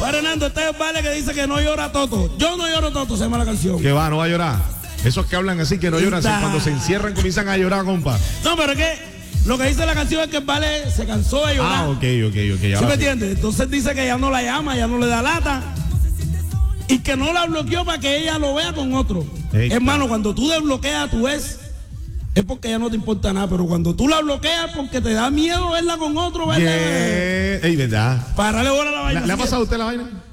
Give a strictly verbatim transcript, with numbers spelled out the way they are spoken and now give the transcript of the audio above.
Para Hernando, este es Vale que dice que no llora Toto. Yo no lloro Toto, se llama la canción. Que va, no va a llorar. Esos que hablan así que no lloran, cuando se encierran comienzan a llorar, compa. No, pero es que lo que dice la canción es que Vale se cansó de llorar. Ah, ok, ok, ok. ¿Sí me entiendes? Entonces dice que ya no la llama, ya no le da lata. Y que no la bloqueó para que ella lo vea con otro. Eita. Hermano, cuando tú desbloqueas a tu ex, es porque ya no te importa nada. Pero cuando tú la bloqueas, porque te da miedo verla con otro, ¿verdad? Yeah. Ey, ¿verdad? Parale bola a la vaina. ¿Le, ¿Le ha pasado a usted la vaina?